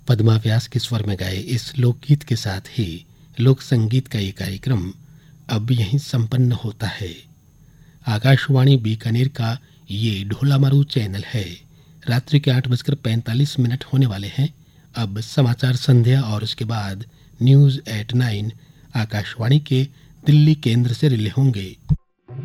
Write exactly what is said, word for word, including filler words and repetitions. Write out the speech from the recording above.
पद्मा व्यास के स्वर में गाए इस लोकगीत के साथ ही लोक संगीत का ये कार्यक्रम अब यहीं संपन्न होता है। आकाशवाणी बीकानेर का ये ढोला मारू चैनल है। रात्रि के आठ बजकर पैंतालीस मिनट होने वाले हैं। अब समाचार संध्या और उसके बाद न्यूज एट नाइन आकाशवाणी के दिल्ली केंद्र से रिले होंगे।